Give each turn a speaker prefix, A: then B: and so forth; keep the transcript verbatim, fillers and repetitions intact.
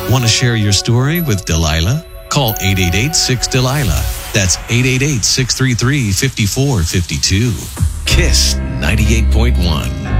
A: Want to share your story with Delilah? Call eight eight eight, six, Delilah. That's eight eight eight, six three three, five four five two. Kiss ninety-eight point one.